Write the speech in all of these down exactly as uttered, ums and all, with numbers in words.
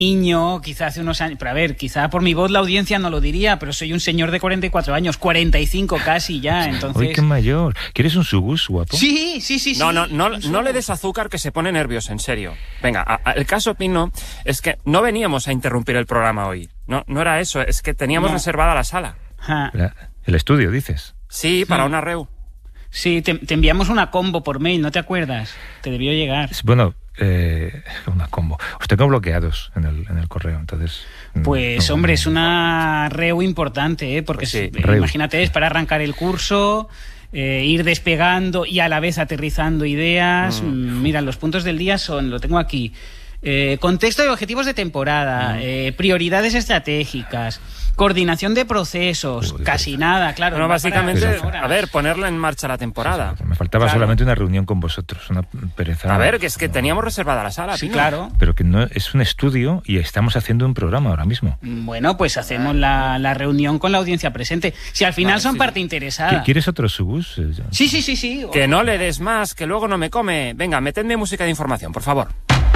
niño, quizá hace unos años, pero a ver, quizá por mi voz la audiencia no lo diría, pero soy un señor de cuarenta y cuatro años, cuarenta y cinco casi ya, entonces... Uy, qué mayor. ¿Quieres un subús, guapo? Sí, sí, sí. No, sí, no, no, no le des azúcar que se pone nervioso, en serio. Venga, a, a, el caso, Pino, es que no veníamos a interrumpir el programa hoy. No, no era eso, es que teníamos no. reservada la sala. La, el estudio, dices. Sí, para sí. una reu. Sí, te, te enviamos una combo por mail, ¿no te acuerdas? Te debió llegar. Bueno... Eh, una combo. Os tengo bloqueados en el, en el correo, entonces... Pues, no, hombre, no, es una reu importante, ¿eh? Porque, pues sí, eh, imagínate, es para arrancar el curso, eh, ir despegando y a la vez aterrizando ideas. Mm. Mira, los puntos del día son, lo tengo aquí, eh, contexto y objetivos de temporada, mm. eh, prioridades estratégicas, coordinación de procesos, Uy, casi nada, claro. Bueno, básicamente, a ver, ponerla en marcha la temporada. Me faltaba claro. solamente una reunión con vosotros, una pereza. A ver, que es que teníamos reservada la sala, sí, Pino. Claro. Pero que no es un estudio y estamos haciendo un programa ahora mismo. Bueno, pues hacemos la, la reunión con la audiencia presente. Si al final vale, son sí, parte sí. interesada. ¿Quieres otro subús? Sí, sí, sí, sí. Que no le des más, que luego no me come. Venga, metedme música de información, por favor.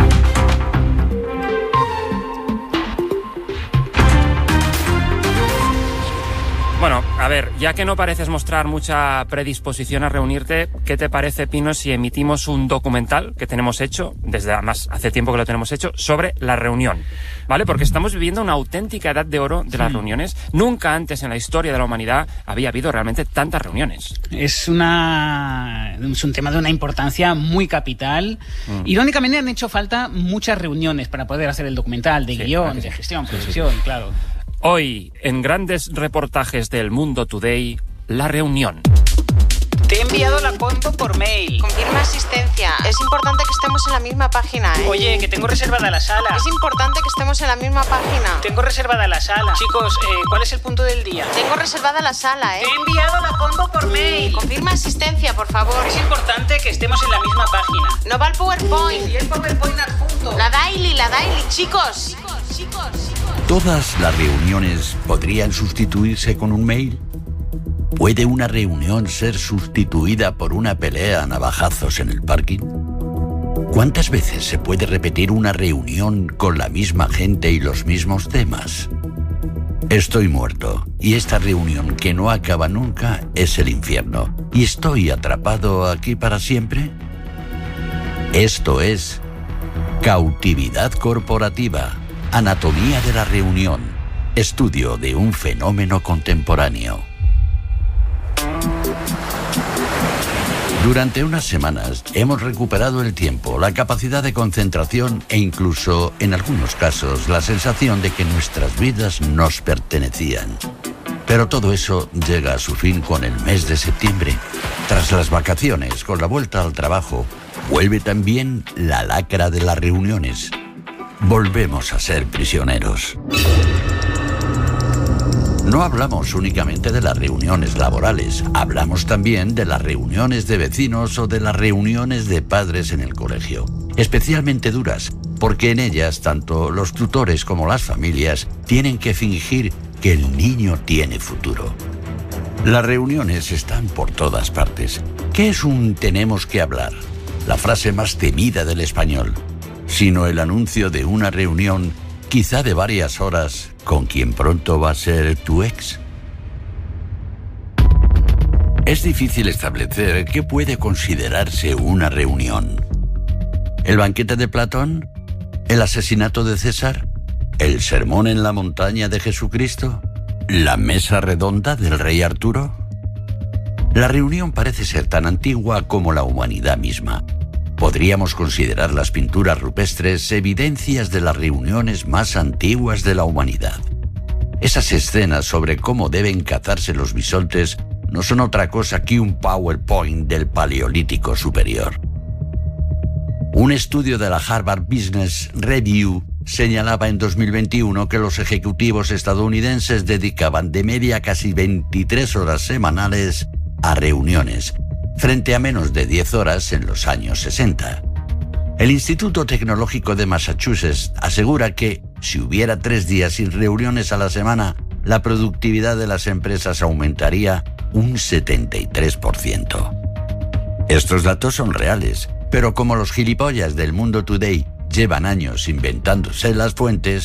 Bueno, a ver, ya que no pareces mostrar mucha predisposición a reunirte, ¿qué te parece, Pino, si emitimos un documental que tenemos hecho, desde además hace tiempo que lo tenemos hecho, sobre la reunión? ¿Vale? Porque estamos viviendo una auténtica edad de oro de las reuniones. Nunca antes en la historia de la humanidad había habido realmente tantas reuniones. Es una es un tema de una importancia muy capital. Mm. Irónicamente han hecho falta muchas reuniones para poder hacer el documental, de sí, guión, de gestión, producción, sí, sí. claro. Hoy, en grandes reportajes del Mundo Today, la reunión. Te he enviado la combo por mail. Confirma asistencia. Es importante que estemos en la misma página, ¿eh? Oye, que tengo reservada la sala. Es importante que estemos en la misma página. Tengo reservada la sala. Chicos, eh, ¿cuál es el punto del día? Tengo reservada la sala, ¿eh? Te he enviado la combo por mail. Confirma asistencia, por favor. Es importante que estemos en la misma página. No va el PowerPoint. Y el PowerPoint adjunto. La daily, la daily, chicos. Chicos, chicos, chicos. ¿Todas las reuniones podrían sustituirse con un mail? ¿Puede una reunión ser sustituida por una pelea a navajazos en el parking? ¿Cuántas veces se puede repetir una reunión con la misma gente y los mismos temas? Estoy muerto, y esta reunión que no acaba nunca es el infierno. ¿Y estoy atrapado aquí para siempre? Esto es Cautividad Corporativa, Anatomía de la Reunión, estudio de un fenómeno contemporáneo. Durante unas semanas hemos recuperado el tiempo, la capacidad de concentración e incluso, en algunos casos, la sensación de que nuestras vidas nos pertenecían. Pero todo eso llega a su fin con el mes de septiembre. Tras las vacaciones, con la vuelta al trabajo, vuelve también la lacra de las reuniones. Volvemos a ser prisioneros. No hablamos únicamente de las reuniones laborales, hablamos también de las reuniones de vecinos o de las reuniones de padres en el colegio. Especialmente duras, porque en ellas tanto los tutores como las familias tienen que fingir que el niño tiene futuro. Las reuniones están por todas partes. ¿Qué es un tenemos que hablar? La frase más temida del español, sino el anuncio de una reunión, quizá de varias horas, con quien pronto va a ser tu ex. Es difícil establecer qué puede considerarse una reunión. ¿El banquete de Platón? ¿El asesinato de César? ¿El sermón en la montaña de Jesucristo? ¿La mesa redonda del rey Arturo? La reunión parece ser tan antigua como la humanidad misma. Podríamos considerar las pinturas rupestres evidencias de las reuniones más antiguas de la humanidad. Esas escenas sobre cómo deben cazarse los bisontes no son otra cosa que un PowerPoint del Paleolítico superior. Un estudio de la Harvard Business Review señalaba en dos mil veintiuno que los ejecutivos estadounidenses dedicaban de media casi veintitrés horas semanales a reuniones, frente a menos de diez horas en los años sesenta. El Instituto Tecnológico de Massachusetts asegura que, si hubiera tres días sin reuniones a la semana, la productividad de las empresas aumentaría un setenta y tres por ciento. Estos datos son reales, pero como los gilipollas del Mundo Today llevan años inventándose las fuentes